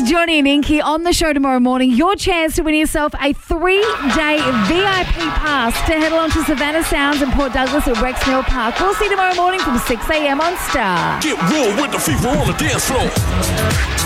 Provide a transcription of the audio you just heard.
Johnny and Inky on the show tomorrow morning. Your chance to win yourself a 3-day VIP pass to head along to Savannah Sounds and Port Douglas at Rex Mill Park. We'll see you tomorrow morning from 6 a.m. on Star. Get real with the fever on the dance floor.